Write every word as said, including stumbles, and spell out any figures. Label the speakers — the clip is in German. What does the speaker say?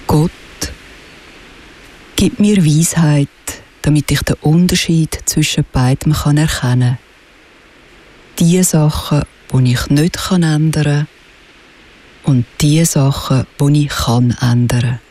Speaker 1: Gott, gib mir Weisheit, damit ich den Unterschied zwischen beidem kann erkennen kann. Die Sachen, die ich nicht ändern kann, und die Sachen, die ich kann ändern kann.